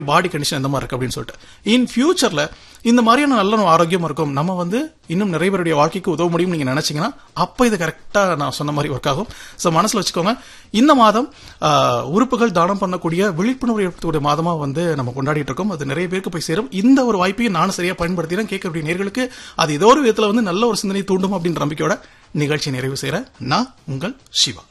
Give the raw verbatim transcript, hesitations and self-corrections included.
Body condition எந்த மாதிரி இருக்கு அப்படின்னு சொல்லிட்டு இன் ஃபியூச்சர்ல இந்த மாதிரியான நல்ல ஆரோக்கியமா இருக்கும், நம்ம வந்து இன்னும் நிறைய பேருடைய வாழ்க்கைக்கு உதவ முடியும் நீங்க நினைச்சீங்கன்னா அப்ப இது கரெக்டா நான் சொன்ன மாதிரி ஒர்க் ஆகும். சோ மனசுல வச்சுக்கோங்க, இந்த மாதம் உறுப்புகள் தானம் பண்ணக்கூடிய விழிப்புணர்வு ஏற்படுத்தக்கூடிய மாதமா வந்து நம்ம கொண்டாடிட்டு இருக்கோம். அது நிறைய பேருக்கு போய் சேரும். இந்த ஒரு வாய்ப்பையும் நானும் சரியா பயன்படுத்தினேன். கேட்கக்கூடிய நேர்களுக்கு அது ஏதோ ஒரு விதத்துல வந்து நல்ல ஒரு சிந்தனை தூண்டும் அப்படின்ற நம்பிக்கையோட நிகழ்ச்சி நிறைவு செய்யறேன். நான் உங்கள் சிவா.